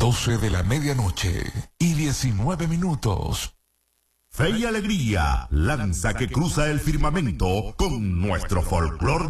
12 de la medianoche y 19 minutos. Fe y alegría, lanza que cruza el firmamento con nuestro folclor